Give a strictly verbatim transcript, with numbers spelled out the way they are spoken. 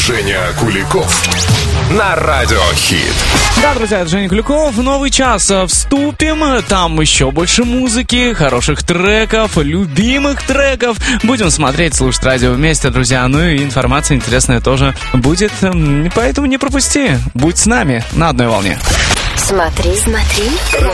Женя Куликов на Радио Хит. Да, друзья, это Женя Куликов. Новый час вступим. Там еще больше музыки, хороших треков, любимых треков. Будем смотреть, слушать радио вместе, друзья. Ну и информация интересная тоже будет. Поэтому не пропусти. Будь с нами на одной волне. Смотри, смотри.